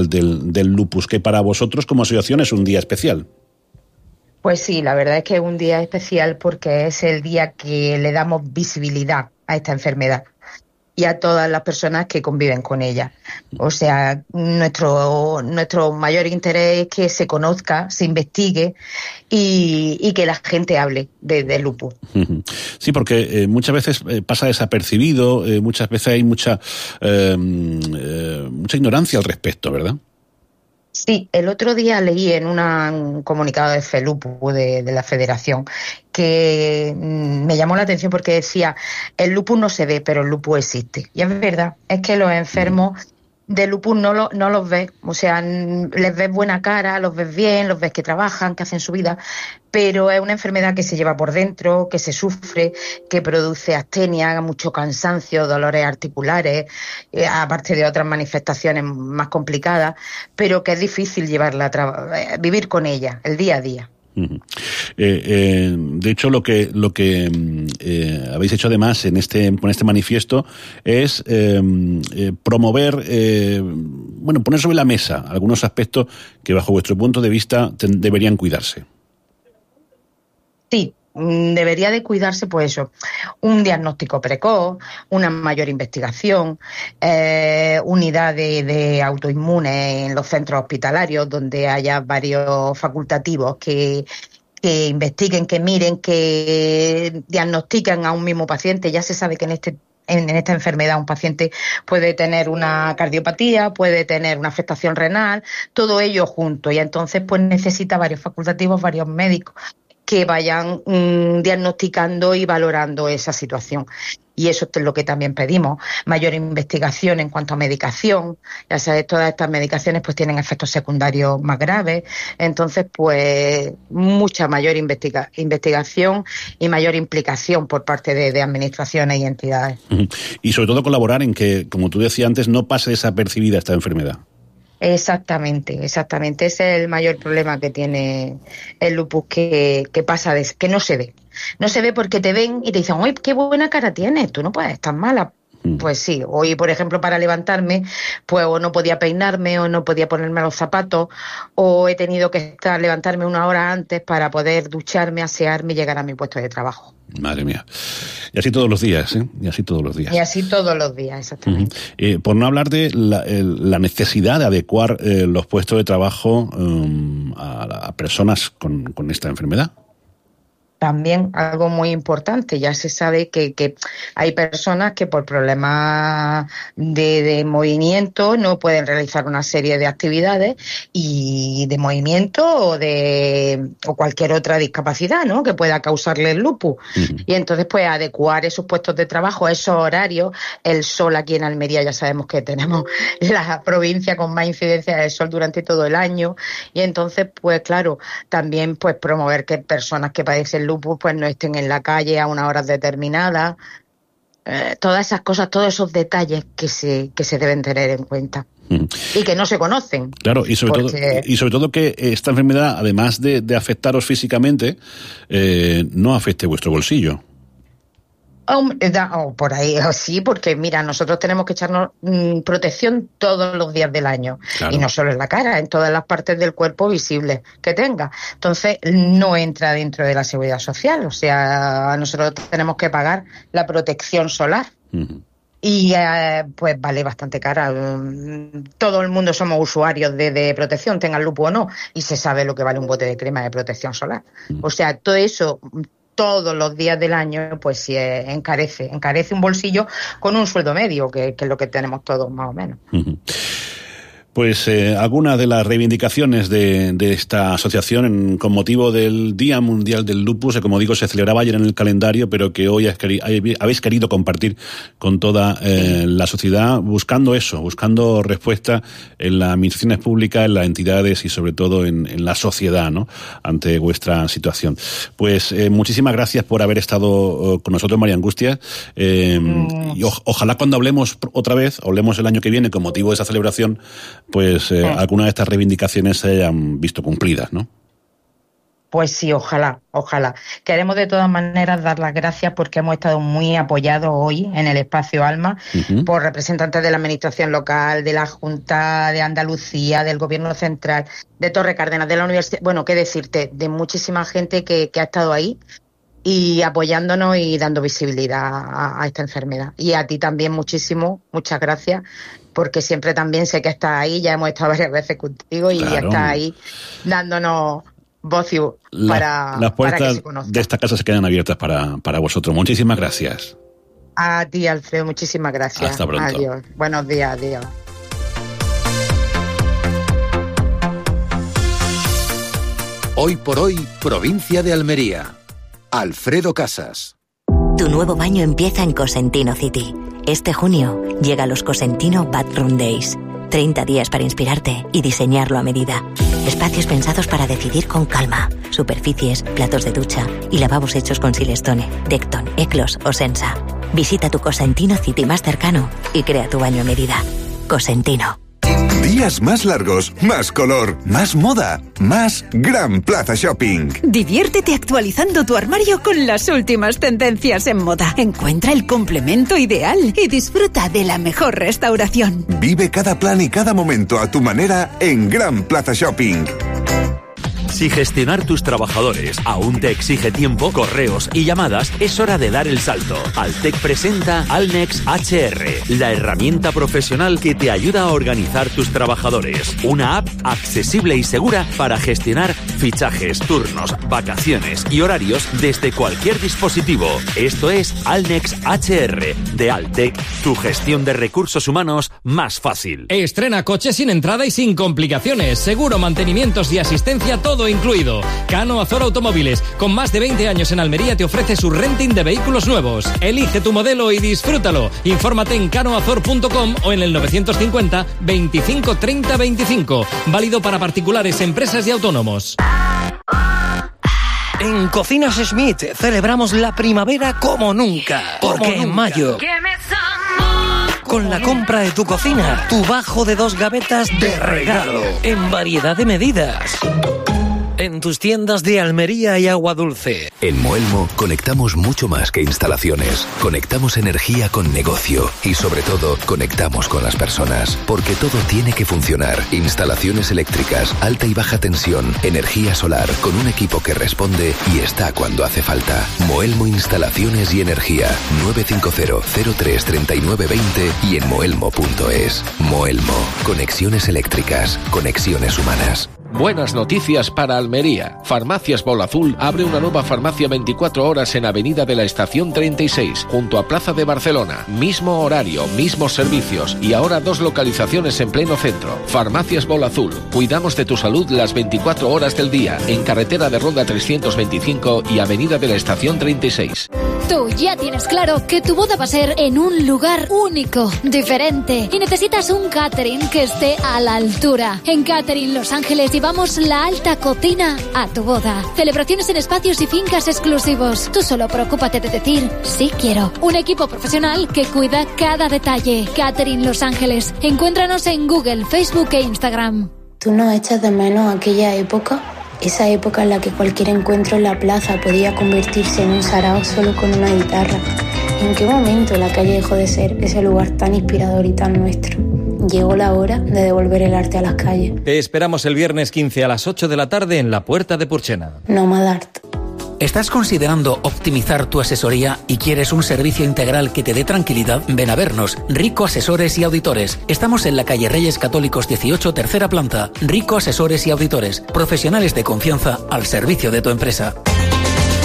del lupus, que para vosotros como asociación es un día especial. Pues sí, la verdad es que es un día especial porque es el día que le damos visibilidad a esta enfermedad y a todas las personas que conviven con ella. O sea, nuestro mayor interés es que se conozca, se investigue y que la gente hable del lupus. Sí, porque muchas veces pasa desapercibido, muchas veces hay mucha ignorancia al respecto, ¿verdad? Sí, el otro día leí en un comunicado de FELUPU, de la Federación, que me llamó la atención porque decía, el lupus no se ve, pero el lupus existe. Y es verdad, es que los enfermos de lupus no los ves, o sea, les ves buena cara, los ves bien, los ves que trabajan, que hacen su vida, pero es una enfermedad que se lleva por dentro, que se sufre, que produce astenia, mucho cansancio, dolores articulares, aparte de otras manifestaciones más complicadas, pero que es difícil vivir con ella, el día a día. De hecho, lo que habéis hecho además con este manifiesto es promover, poner sobre la mesa algunos aspectos que bajo vuestro punto de vista deberían cuidarse. Sí, debería de cuidarse, pues eso, un diagnóstico precoz, una mayor investigación, unidad de autoinmunes en los centros hospitalarios donde haya varios facultativos que investiguen, que miren, que diagnostiquen a un mismo paciente. Ya se sabe que en esta enfermedad un paciente puede tener una cardiopatía, puede tener una afectación renal, todo ello junto, y entonces pues necesita varios facultativos, varios médicos que vayan diagnosticando y valorando esa situación. Y eso es lo que también pedimos, mayor investigación en cuanto a medicación. Ya sabes, todas estas medicaciones pues tienen efectos secundarios más graves, entonces pues mucha mayor investigación y mayor implicación por parte de administraciones y entidades. Y sobre todo colaborar en que, como tú decías antes, no pase desapercibida esta enfermedad. Exactamente. Ese es el mayor problema que tiene el lupus, que pasa que no se ve. No se ve porque te ven y te dicen, ¡ay, qué buena cara tienes! Tú no puedes estar mala. Pues sí, hoy, por ejemplo, para levantarme, pues o no podía peinarme, o no podía ponerme los zapatos, o he tenido que levantarme una hora antes para poder ducharme, asearme y llegar a mi puesto de trabajo. Madre mía. Y así todos los días, ¿eh? Y así todos los días. Y así todos los días, exactamente. Por no hablar de la necesidad de adecuar los puestos de trabajo a personas con esta enfermedad. También algo muy importante, ya se sabe que hay personas que por problemas de movimiento no pueden realizar una serie de actividades y de movimiento o cualquier otra discapacidad, ¿no?, que pueda causarle el lupus. Y entonces pues adecuar esos puestos de trabajo, esos horarios. El sol aquí en Almería ya sabemos que tenemos la provincia con más incidencia del sol durante todo el año, y entonces pues claro, también pues promover que personas que padecen lupus pues no estén en la calle a unas horas determinadas, todas esas cosas, todos esos detalles que se deben tener en cuenta y que no se conocen. Claro, y sobre todo que esta enfermedad, además de afectaros físicamente, no afecte vuestro bolsillo. Por ahí, sí, porque mira, nosotros tenemos que echarnos protección todos los días del año. Claro. Y no solo en la cara, en todas las partes del cuerpo visibles que tenga. Entonces, no entra dentro de la seguridad social. O sea, nosotros tenemos que pagar la protección solar. Y pues vale bastante cara. Todo el mundo somos usuarios de protección, tengan lupus o no, y se sabe lo que vale un bote de crema de protección solar. O sea, todo eso todos los días del año, pues sí, encarece un bolsillo con un sueldo medio, que es lo que tenemos todos más o menos. Pues algunas de las reivindicaciones de esta asociación con motivo del Día Mundial del Lupus, que como digo se celebraba ayer en el calendario, pero que hoy habéis querido compartir con toda la sociedad, buscando respuesta en las administraciones públicas, en las entidades y sobre todo en la sociedad, ¿no?, ante vuestra situación. Pues muchísimas gracias por haber estado con nosotros, María Angustias, y ojalá cuando hablemos el año que viene con motivo de esa celebración, pues algunas de estas reivindicaciones se hayan visto cumplidas, ¿no? Pues sí, ojalá. Queremos de todas maneras dar las gracias porque hemos estado muy apoyados hoy en el espacio Alma por representantes de la administración local, de la Junta de Andalucía, del Gobierno Central, de Torre Cárdenas, de la universidad. Bueno, qué decirte, de muchísima gente que ha estado ahí y apoyándonos y dando visibilidad a esta enfermedad. Y a ti también muchísimo, muchas gracias, porque siempre también sé que estás ahí, ya hemos estado varias veces contigo y ya estás ahí dándonos voz y las puertas de esta casa se quedan abiertas para vosotros. Muchísimas gracias. A ti, Alfredo, muchísimas gracias. Hasta pronto. Adiós. Buenos días, adiós. Hoy por hoy, provincia de Almería. Alfredo Casas. Tu nuevo baño empieza en Cosentino City. Este junio llega los Cosentino Bathroom Days. 30 días para inspirarte y diseñarlo a medida. Espacios pensados para decidir con calma. Superficies, platos de ducha y lavabos hechos con Silestone, Decton, Eclos o Sensa. Visita tu Cosentino City más cercano y crea tu baño a medida. Cosentino. Días más largos, más color, más moda, más Gran Plaza Shopping. Diviértete actualizando tu armario con las últimas tendencias en moda. Encuentra el complemento ideal y disfruta de la mejor restauración. Vive cada plan y cada momento a tu manera en Gran Plaza Shopping. Si gestionar tus trabajadores aún te exige tiempo, correos y llamadas, es hora de dar el salto. Altec presenta Alnex HR, la herramienta profesional que te ayuda a organizar tus trabajadores. Una app accesible y segura para gestionar fichajes, turnos, vacaciones y horarios desde cualquier dispositivo. Esto es Alnex HR de Altec, tu gestión de recursos humanos más fácil. Estrena coche sin entrada y sin complicaciones. Seguro, mantenimientos y asistencia, todo incluido. Cano Azor Automóviles, con más de 20 años en Almería, te ofrece su renting de vehículos nuevos. Elige tu modelo y disfrútalo. Infórmate en canoazor.com o en el 950 25 30 25. Válido para particulares, empresas y autónomos. En Cocinas Smith celebramos la primavera como nunca. Porque en mayo, con la compra de tu cocina, tu bajo de 2 gavetas de regalo, en variedad de medidas. En tus tiendas de Almería y Agua Dulce. En Moelmo conectamos mucho más que instalaciones. Conectamos energía con negocio y sobre todo conectamos con las personas. Porque todo tiene que funcionar. Instalaciones eléctricas, alta y baja tensión, energía solar, con un equipo que responde y está cuando hace falta. Moelmo Instalaciones y Energía. 950-03-3920 y en moelmo.es. Moelmo. Conexiones eléctricas. Conexiones humanas. Buenas noticias para Almería. Farmacias Bola Azul abre una nueva farmacia 24 horas en Avenida de la Estación 36, junto a Plaza de Barcelona. Mismo horario, mismos servicios y ahora 2 localizaciones en pleno centro. Farmacias Bola Azul. Cuidamos de tu salud las 24 horas del día, en carretera de Ronda 325 y Avenida de la Estación 36. Tú ya tienes claro que tu boda va a ser en un lugar único, diferente, y necesitas un catering que esté a la altura. En Catering Los Ángeles llevamos la alta cocina a tu boda. Celebraciones en espacios y fincas exclusivos. Tú solo preocúpate de decir sí quiero. Un equipo profesional que cuida cada detalle. Catering Los Ángeles. Encuéntranos en Google, Facebook e Instagram. ¿Tú no echas de menos aquella época? Esa época en la que cualquier encuentro en la plaza podía convertirse en un sarao solo con una guitarra. ¿En qué momento la calle dejó de ser ese lugar tan inspirador y tan nuestro? Llegó la hora de devolver el arte a las calles. Te esperamos el viernes 15 a las 8 de la tarde en la Puerta de Purchena. Nomad Art. ¿Estás considerando optimizar tu asesoría y quieres un servicio integral que te dé tranquilidad? Ven a vernos. Rico Asesores y Auditores. Estamos en la calle Reyes Católicos 18, tercera planta. Rico Asesores y Auditores. Profesionales de confianza al servicio de tu empresa.